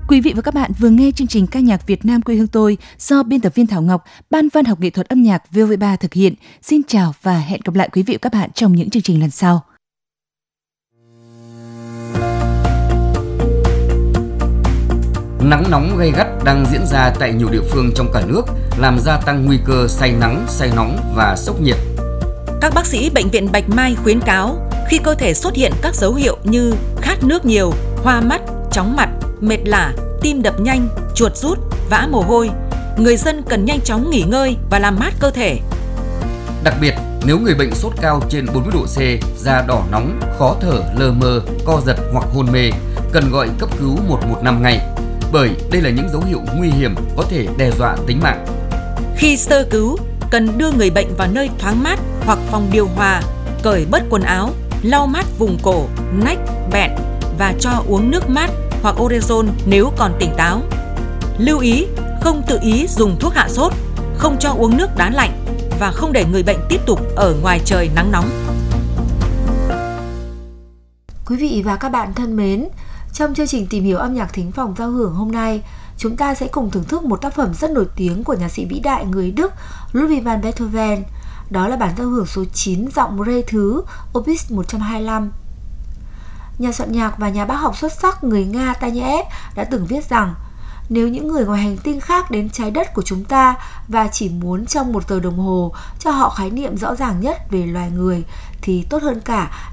Quý vị và các bạn vừa nghe chương trình ca nhạc Việt Nam quê hương tôi do biên tập viên Thảo Ngọc, Ban văn học nghệ thuật âm nhạc VOV3 thực hiện. Xin chào và hẹn gặp lại quý vị và các bạn trong những chương trình lần sau. Nắng nóng gay gắt đang diễn ra tại nhiều địa phương trong cả nước, làm gia tăng nguy cơ say nắng, say nóng và sốc nhiệt. Các bác sĩ Bệnh viện Bạch Mai khuyến cáo khi cơ thể xuất hiện các dấu hiệu như khát nước nhiều, hoa mắt, chóng mặt, mệt lả, tim đập nhanh, chuột rút, vã mồ hôi, người dân cần nhanh chóng nghỉ ngơi và làm mát cơ thể. Đặc biệt, nếu người bệnh sốt cao trên 40 độ C, da đỏ nóng, khó thở, lờ mờ, co giật hoặc hôn mê, cần gọi cấp cứu 115 ngay, bởi đây là những dấu hiệu nguy hiểm có thể đe dọa tính mạng. Khi sơ cứu, cần đưa người bệnh vào nơi thoáng mát hoặc phòng điều hòa, cởi bớt quần áo, lau mát vùng cổ, nách, bẹn và cho uống nước mát hoặc orezon nếu còn tỉnh táo. Lưu ý, không tự ý dùng thuốc hạ sốt, không cho uống nước đá lạnh và không để người bệnh tiếp tục ở ngoài trời nắng nóng. Quý vị và các bạn thân mến, trong chương trình tìm hiểu âm nhạc thính phòng giao hưởng hôm nay, chúng ta sẽ cùng thưởng thức một tác phẩm rất nổi tiếng của nhạc sĩ vĩ đại người Đức Ludwig van Beethoven. Đó là bản giao hưởng số 9 giọng Rê thứ Opus 125. Nhà soạn nhạc và nhà bác học xuất sắc người Nga Taneyev đã từng viết rằng nếu những người ngoài hành tinh khác đến trái đất của chúng ta và chỉ muốn trong 1 giờ đồng hồ cho họ khái niệm rõ ràng nhất về loài người thì tốt hơn cả